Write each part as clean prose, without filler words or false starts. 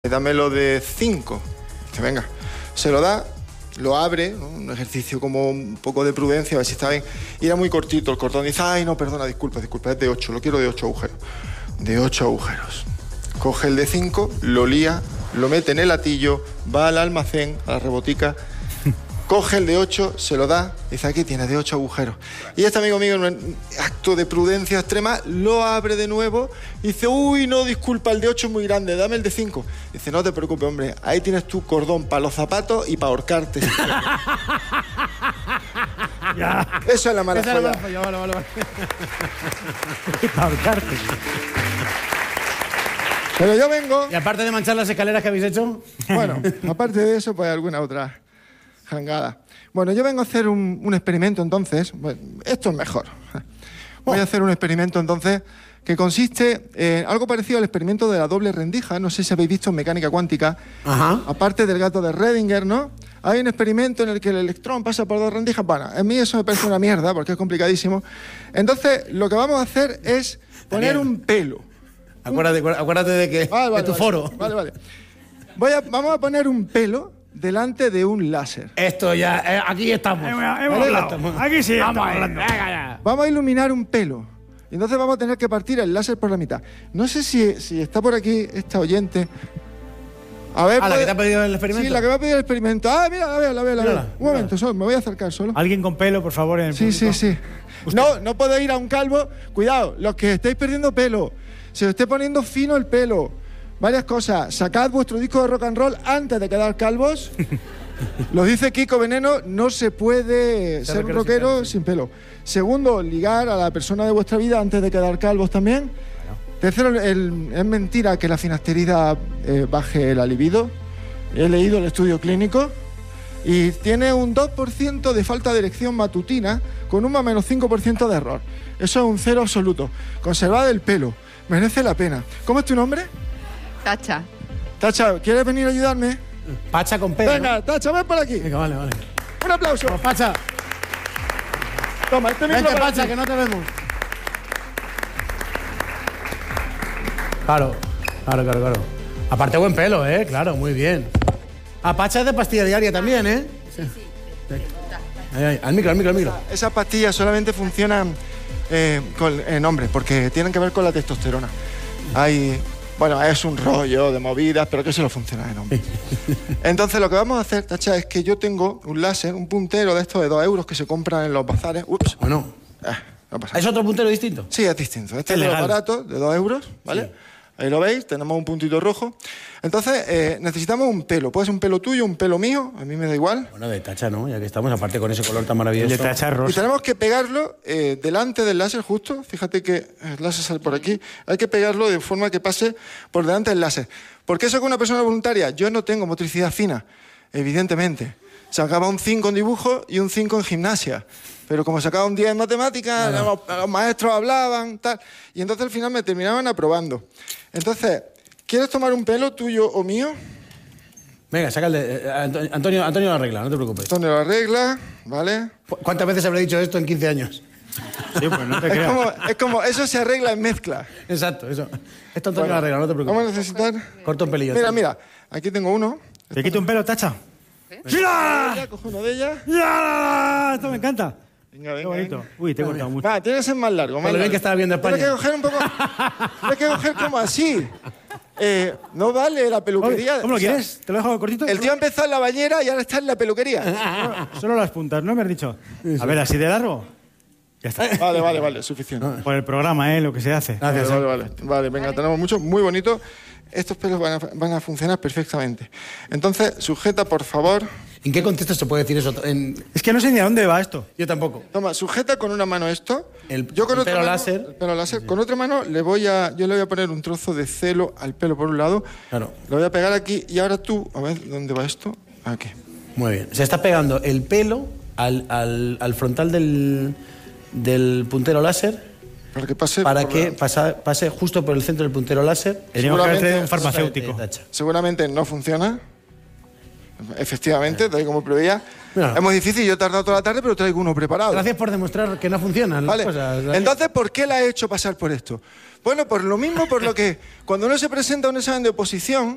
Dámelo de 5. Dice, venga, se lo da, lo abre, ¿no? Un ejercicio como un poco de prudencia, a ver si está bien. Y era muy cortito el cordón. Dice, ay, no, perdona, disculpa, es de 8, lo quiero de 8 agujeros. De 8 agujeros. Coge el de 5, lo lía, lo mete en el latillo, va al almacén, a la rebotica, coge el de 8, se lo da, dice, aquí tienes de 8 agujeros. Y este amigo mío, en un acto de prudencia extrema, lo abre de nuevo y dice, uy, no, disculpa, el de 8 es muy grande, dame el de 5. Dice, no te preocupes, hombre, ahí tienes tu cordón para los zapatos y para ahorcarte. Ya. Eso es la mala Esa es la folla. mala folla, vale. Para ahorcarte. Pero yo vengo... Y aparte de manchar las escaleras que habéis hecho... Bueno, aparte de eso, pues alguna otra jangada. Bueno, yo vengo a hacer un experimento entonces. Bueno, esto es mejor. Voy a hacer un experimento entonces que consiste en algo parecido al experimento de la doble rendija. No sé si habéis visto en mecánica cuántica. Ajá. Aparte del gato de Redinger, ¿no? Hay un experimento en el que el electrón pasa por dos rendijas. Bueno, a mí eso me parece una mierda porque es complicadísimo. Entonces, lo que vamos a hacer es poner un pelo. Acuérdate de que de tu foro. Vale. Vamos a poner un pelo delante de un láser. Esto ya... aquí estamos. Hemos hablado. Aquí sí estamos hablando. Venga ya. Vamos a iluminar un pelo. Y entonces vamos a tener que partir el láser por la mitad. No sé si está por aquí esta oyente. A ver, ¿La que te ha pedido el experimento? Sí, la que me ha pedido el experimento. Ah, mira, la veo. Mírala. Un momento, solo, me voy a acercar solo. Alguien con pelo, por favor, en el público. Sí. No puedo ir a un calvo. Cuidado, los que estáis perdiendo pelo. Se os esté poniendo fino el pelo. Varias cosas. Sacad vuestro disco de rock and roll antes de quedar calvos. Lo dice Kiko Veneno, no se puede ser un rockero sin pelo. Segundo, ligar a la persona de vuestra vida antes de quedar calvos también. Tercero, es mentira que la finasterida baje la libido. He leído el estudio clínico. Y tiene un 2% de falta de erección matutina con un más o menos 5% de error. Eso es un cero absoluto. Conservad el pelo. Merece la pena. ¿Cómo es tu nombre? Tacha. Tacha, ¿quieres venir a ayudarme? Pacha con pelo. Venga, ¿no? Tacha, ven por aquí. Venga, vale. Un aplauso. Pues, Pacha, Toma, este vente, micro para Pacha, ti. que no te vemos. Claro. Aparte buen pelo, claro, muy bien. A Pacha es de pastilla diaria también, Sí. Ahí. Al micro. Esas pastillas solamente funcionan en hombres, porque tienen que ver con la testosterona. Bueno, es un rollo de movidas, pero que solo funciona en hombres. Entonces, lo que vamos a hacer, Tacha, es que yo tengo un láser, un puntero de estos de 2 euros que se compran en los bazares. Ups. Bueno. No pasa nada. ¿Es otro puntero distinto? Sí, es distinto. Este Es es de los legal. baratos, de 2 euros, ¿vale? Sí. Ahí lo veis, tenemos un puntito rojo. Entonces, necesitamos un pelo. Puede ser un pelo tuyo, un pelo mío, a mí me da igual. Bueno, de Tacha, ¿no? Ya que estamos, aparte con ese color tan maravilloso. El de Tacha Y rosa. tenemos que pegarlo delante del láser justo. Fíjate que el láser sale por aquí. Hay que pegarlo de forma que pase por delante del láser. ¿Por qué soy una persona voluntaria? Yo no tengo motricidad fina, evidentemente. Sacaba un 5 en dibujo y un 5 en gimnasia. Pero como sacaba un 10 en matemáticas, los maestros hablaban, tal. Y entonces al final me terminaban aprobando. Entonces, ¿quieres tomar un pelo tuyo o mío? Venga, saca el de... Antonio lo arregla, no te preocupes. Antonio lo arregla, ¿vale? ¿Cuántas veces habré dicho esto en 15 años? Sí, pues no te Es creas. como, eso se arregla en mezcla. Exacto, eso. Esto Antonio lo arregla, no te preocupes. Vamos a necesitar... Corta un pelillo. Mira, aquí tengo uno. ¿Te quito un pelo, Tacha? Ya, cojo uno de ellas. ¡Ya! Esto me encanta. Venga, Qué bonito. Uy, te he cortado mucho. Va, tiene que ser más largo. Con lo bien que estaba viendo España. Tienes que coger un poco... Tienes que coger como así. No vale la peluquería. ¿Cómo lo O sea, quieres? ¿Te lo dejo cortito? El tío ha empezado en la bañera y ahora está en la peluquería. Solo las puntas, ¿no me has dicho? A ver, así de largo. Ya está. Vale, suficiente. Por el programa, lo que se hace. Gracias. Vale, venga, tenemos mucho, muy bonito. Estos pelos van a funcionar perfectamente. Entonces, sujeta, por favor. ¿En qué contexto se puede decir eso? Es que no sé ni a dónde va esto. Yo tampoco. Toma, sujeta con una mano esto. El Yo con otra pelo mano, láser. el pelo láser. Con otra mano yo le voy a poner un trozo de celo al pelo por un lado. Claro. Lo voy a pegar aquí y ahora tú, a ver, ¿dónde va esto? Aquí. Muy bien. Se está pegando el pelo al frontal del puntero láser Para que pase. para por que la- pase justo por el centro del puntero láser. Teníamos que haber Seguramente- traído un farmacéutico. Tacha. Seguramente no funciona. Efectivamente, tal y como preveía. Mira. Es muy difícil, yo he tardado toda la tarde, pero traigo uno preparado. Gracias por demostrar que no funcionan las Vale. cosas. Entonces, ¿por qué la he hecho pasar por esto? Bueno, por lo mismo, por lo que cuando uno se presenta a un examen de oposición,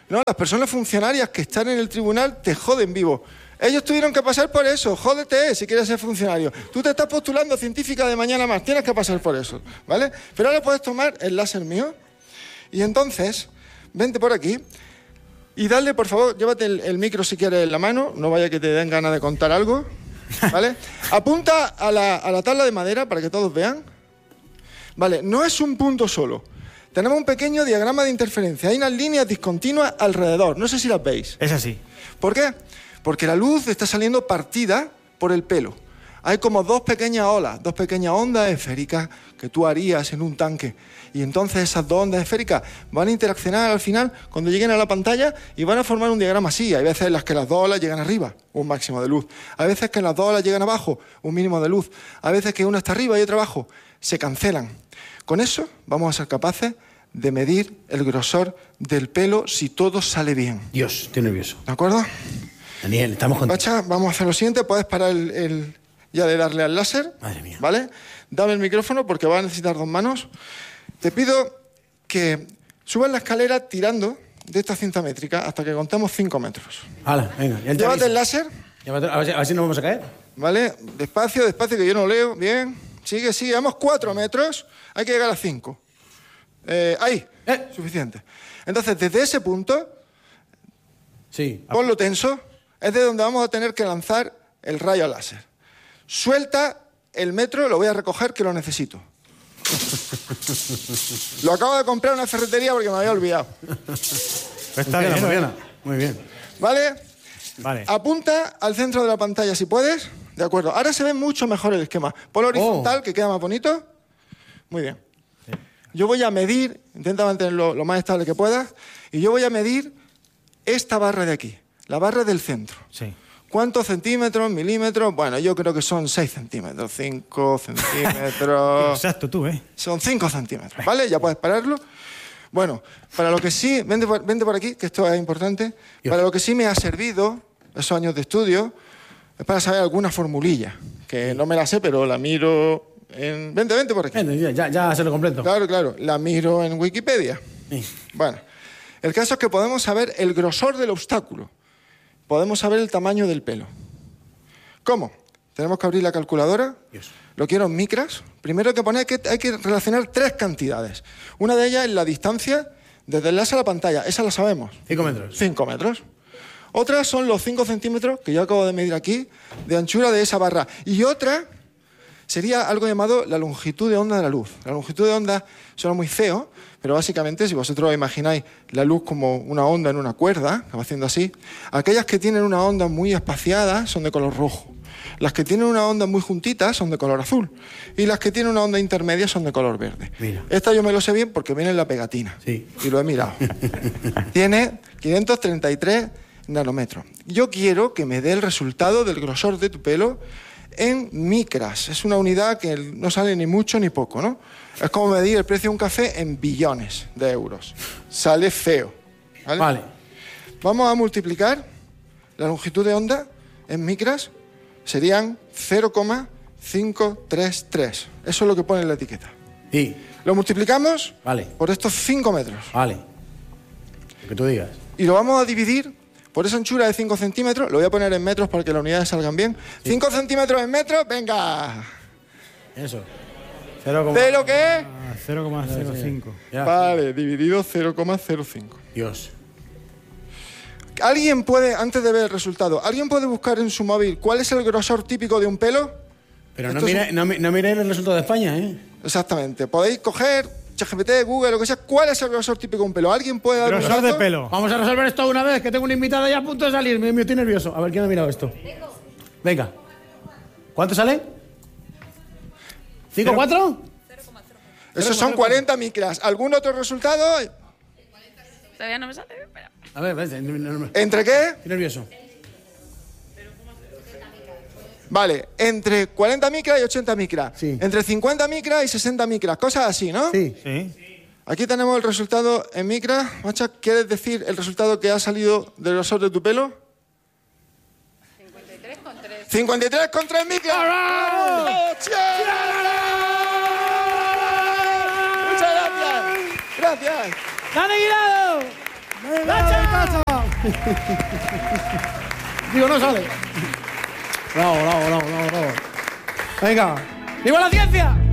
No, las personas funcionarias que están en el tribunal te joden vivo. Ellos tuvieron que pasar por eso. Jódete si quieres ser funcionario. Tú te estás postulando científica de mañana más. Tienes que pasar por eso, ¿vale? Pero ahora puedes tomar el láser mío y entonces, vente por aquí y dale, por favor, llévate el micro si quieres en la mano. No vaya que te den ganas de contar algo, ¿vale? Apunta a la tabla de madera para que todos vean. Vale, no es un punto solo. Tenemos un pequeño diagrama de interferencia. Hay unas líneas discontinuas alrededor. No sé si las veis. Es así. ¿Por qué? Porque la luz está saliendo partida por el pelo. Hay como dos pequeñas olas, dos pequeñas ondas esféricas que tú harías en un tanque. Y entonces esas dos ondas esféricas van a interaccionar al final cuando lleguen a la pantalla y van a formar un diagrama así. Hay veces en las que las dos olas llegan arriba, un máximo de luz. Hay veces que las dos olas llegan abajo, un mínimo de luz. Hay veces que una está arriba y otra abajo. Se cancelan. Con eso vamos a ser capaces de medir el grosor del pelo si todo sale bien. Dios, estoy nervioso. ¿De acuerdo? Daniel, estamos contigo. Pacha, vamos a hacer lo siguiente. Puedes parar ya de darle al láser. Madre mía. ¿Vale? Dame el micrófono porque va a necesitar 2 manos. Te pido que subas la escalera tirando de esta cinta métrica hasta que contemos 5 metros. Hala, venga. Ya te Llévate aviso. el láser. A ver si no vamos a caer. ¿Vale? Despacio, despacio, que yo no leo. Bien. Sigue, sigue. Vamos 4 metros. Hay que llegar a 5. Ahí. Suficiente. Entonces, desde ese punto, Sí. ponlo tenso. Es de donde vamos a tener que lanzar el rayo láser. Suelta el metro, lo voy a recoger que lo necesito. Lo acabo de comprar en una ferretería porque me había olvidado. Pues está bien, Funciona, ¿eh? funciona. Muy bien. ¿Vale? Vale. Apunta al centro de la pantalla si puedes. De acuerdo. Ahora se ve mucho mejor el esquema. Ponlo horizontal, que queda más bonito. Muy bien. Yo voy a medir, intenta mantenerlo lo más estable que puedas, y yo voy a medir esta barra de aquí, la barra del centro. Sí. ¿Cuántos centímetros, milímetros? Bueno, yo creo que son 6 centímetros, 5 centímetros... Exacto, tú, ¿eh? Son 5 centímetros, ¿vale? Ya puedes pararlo. Bueno, para lo que sí... Vente por aquí, que esto es importante. Para lo que sí me ha servido esos años de estudio es para saber alguna formulilla, que no me la sé, pero la miro en... Vente por aquí. Ya se lo completo. Claro, claro, la miro en Wikipedia. Sí. Bueno, el caso es que podemos saber el grosor del obstáculo. Podemos saber el tamaño del pelo. ¿Cómo? Tenemos que abrir la calculadora. Dios. Lo quiero en micras. Primero hay que relacionar 3 cantidades. Una de ellas es la distancia desde el láser a la pantalla. Esa la sabemos. 5 metros. 5 metros. Otras son los 5 centímetros, que yo acabo de medir aquí, de anchura de esa barra. Y otra sería algo llamado la longitud de onda de la luz. La longitud de onda suena muy feo, pero básicamente, si vosotros imagináis la luz como una onda en una cuerda, que va haciendo así, aquellas que tienen una onda muy espaciada son de color rojo. Las que tienen una onda muy juntita son de color azul. Y las que tienen una onda intermedia son de color verde. Mira. Esta yo me lo sé bien porque viene en la pegatina. Sí. Y lo he mirado. Tiene 533 nanómetros. Yo quiero que me dé el resultado del grosor de tu pelo en micras. Es una unidad que no sale ni mucho ni poco, ¿no? Es como medir el precio de un café en billones de euros. Sale feo. Vale. Vamos a multiplicar la longitud de onda en micras. Serían 0,533. Eso es lo que pone en la etiqueta. Sí. Lo multiplicamos Vale. por estos 5 metros. Vale. Lo que tú digas. Y lo vamos a dividir por esa anchura de 5 centímetros. Lo voy a poner en metros para que las unidades salgan bien. 5 centímetros en metros, venga. Eso. ¿De lo que es? 0,05. Ya. Vale, dividido 0,05. Dios. ¿Alguien puede, antes de ver el resultado, alguien puede buscar en su móvil cuál es el grosor típico de un pelo? Pero Esto no miréis el resultado de España, ¿eh? Exactamente. Podéis coger ChatGPT, Google, lo que sea. ¿Cuál es el grosor típico de un pelo? ¿Alguien puede dar un Grosor de dato? pelo. Vamos a resolver esto una vez, que tengo un invitado ya a punto de salir. Me estoy nervioso. A ver, ¿quién ha mirado esto? Venga. ¿Cuánto sale? ¿5, 4? Esos son 40 micras. ¿Algún otro resultado? Todavía no me sale. Espera. A ver, estoy ¿Entre qué? nervioso. Vale, entre 40 micras y 80 micras. Sí. Entre 50 micras y 60 micras. Cosas así, ¿no? Sí. Sí. Aquí tenemos el resultado en micras. Macha, ¿quieres decir el resultado que ha salido del grosor de tu pelo? 53,3. 53,3 micras. ¡Bravo! Muchas gracias. Gracias. ¡Dani Guirado! ¡Tacha! Digo, no sale. Bravo. Venga. ¡Viva la ciencia!